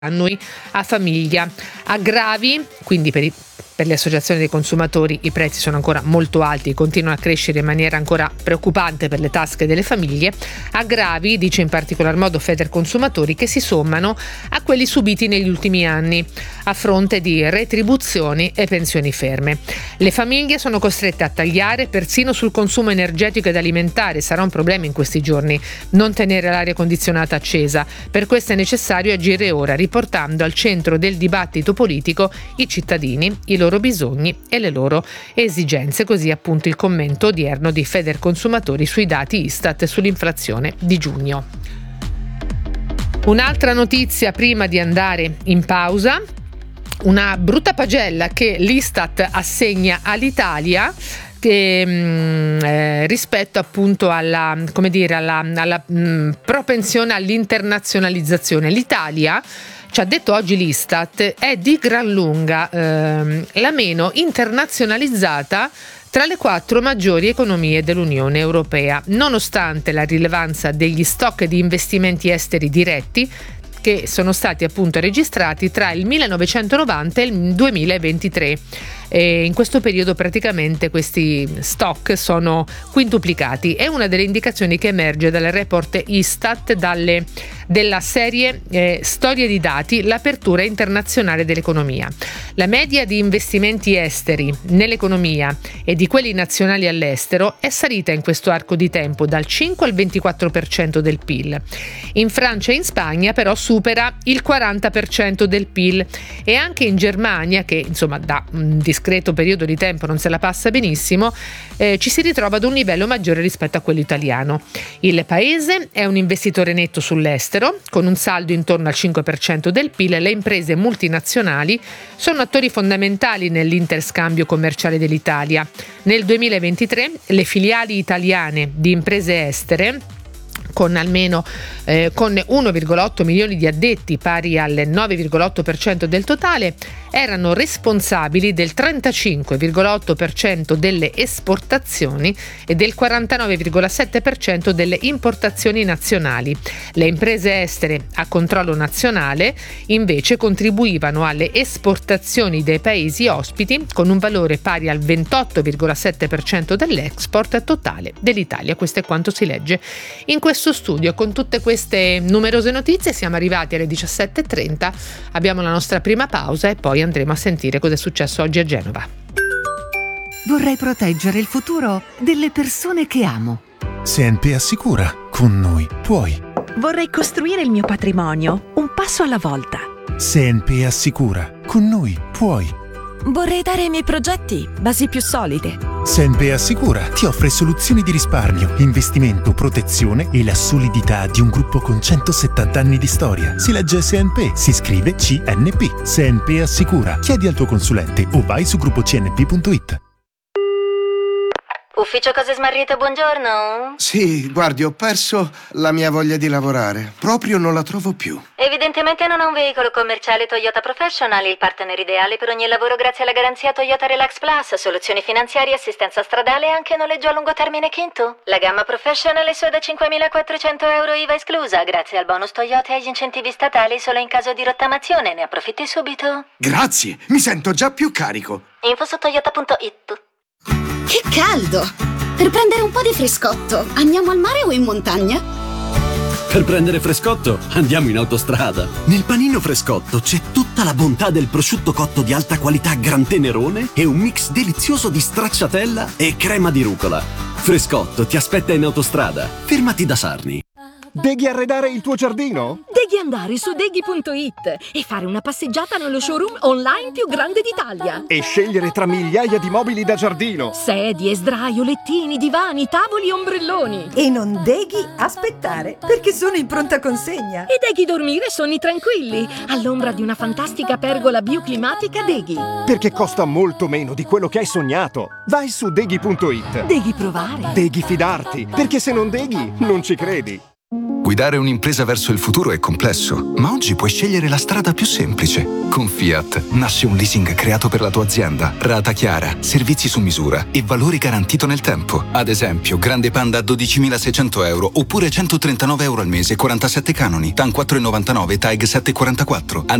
annui a famiglia. Aggravi, quindi per le associazioni dei consumatori i prezzi sono ancora molto alti, continuano a crescere in maniera ancora preoccupante per le tasche delle famiglie. Aggravi, dice in particolar modo Federconsumatori, che si sommano a quelli subiti negli ultimi anni a fronte di retribuzioni e pensioni ferme. Le famiglie sono costrette a tagliare persino sul consumo energetico ed alimentare. Sarà un problema in questi giorni non tenere l'aria condizionata accesa. Per questo è necessario agire ora, riportando al centro del dibattito politico i cittadini, i loro bisogni e le loro esigenze. Così appunto il commento odierno di Federconsumatori sui dati Istat sull'inflazione di giugno. Un'altra notizia prima di andare in pausa: una brutta pagella che l'Istat assegna all'Italia rispetto appunto alla propensione all'internazionalizzazione. L'Italia, ci ha detto oggi l'Istat, è di gran lunga la meno internazionalizzata tra le 4 maggiori economie dell'Unione Europea, nonostante la rilevanza degli stock di investimenti esteri diretti che sono stati appunto registrati tra il 1990 e il 2023. E in questo periodo praticamente questi stock sono quintuplicati. È una delle indicazioni che emerge dal report Istat della serie Storie di dati, l'apertura internazionale dell'economia. La media di investimenti esteri nell'economia e di quelli nazionali all'estero è salita in questo arco di tempo dal 5 al 24% del PIL. In Francia e in Spagna però supera il 40% del PIL, e anche in Germania, che insomma da un discreto periodo di tempo non se la passa benissimo, ci si ritrova ad un livello maggiore rispetto a quello italiano. Il paese è un investitore netto sull'estero, con un saldo intorno al 5% del PIL. Le imprese multinazionali sono attori fondamentali nell'interscambio commerciale dell'Italia. Nel 2023 le filiali italiane di imprese estere, con 1,8 milioni di addetti, pari al 9,8% del totale, erano responsabili del 35,8% delle esportazioni e del 49,7% delle importazioni nazionali. Le imprese estere a controllo nazionale invece contribuivano alle esportazioni dei paesi ospiti con un valore pari al 28,7% dell'export totale dell'Italia. Questo è quanto si legge in questo studio. Con tutte queste numerose notizie siamo arrivati alle 17:30, abbiamo la nostra prima pausa e poi andremo a sentire cosa è successo oggi a Genova. Vorrei proteggere il futuro delle persone che amo. CNP Assicura, con noi puoi. Vorrei costruire il mio patrimonio, un passo alla volta. CNP Assicura, con noi puoi. Vorrei dare ai miei progetti basi più solide. CNP Assicura ti offre soluzioni di risparmio, investimento, protezione e la solidità di un gruppo con 170 anni di storia. Si legge CNP, si scrive CNP. CNP Assicura. Chiedi al tuo consulente o vai su gruppocnp.it. Ufficio Cose Smarrite, buongiorno. Sì, guardi, ho perso la mia voglia di lavorare. Proprio non la trovo più. Evidentemente non ha un veicolo commerciale Toyota Professional, il partner ideale per ogni lavoro grazie alla garanzia Toyota Relax Plus, soluzioni finanziarie, assistenza stradale e anche noleggio a lungo termine Kinto. La gamma Professional è solo da 5.400 euro IVA esclusa, grazie al bonus Toyota e agli incentivi statali solo in caso di rottamazione. Ne approfitti subito. Grazie, mi sento già più carico. Info su toyota.it. Che caldo! Per prendere un po' di frescotto, andiamo al mare o in montagna? Per prendere frescotto, andiamo in autostrada. Nel panino frescotto c'è tutta la bontà del prosciutto cotto di alta qualità Gran Tenerone e un mix delizioso di stracciatella e crema di rucola. Frescotto ti aspetta in autostrada. Fermati da Sarni. Devi arredare il tuo giardino? Devi andare su deghi.it e fare una passeggiata nello showroom online più grande d'Italia. E scegliere tra migliaia di mobili da giardino. Sedie, sdraio, lettini, divani, tavoli e ombrelloni. E non devi aspettare, perché sono in pronta consegna. E devi dormire sonni tranquilli, all'ombra di una fantastica pergola bioclimatica Deghi. Perché costa molto meno di quello che hai sognato. Vai su deghi.it. Devi provare. Devi fidarti, perché se non deghi, non ci credi. Guidare un'impresa verso il futuro è complesso, ma oggi puoi scegliere la strada più semplice. Con Fiat nasce un leasing creato per la tua azienda. Rata chiara, servizi su misura e valore garantito nel tempo. Ad esempio, Grande Panda a 12.600 euro oppure 139 euro al mese, 47 canoni. TAN 4,99, TAEG 7,44.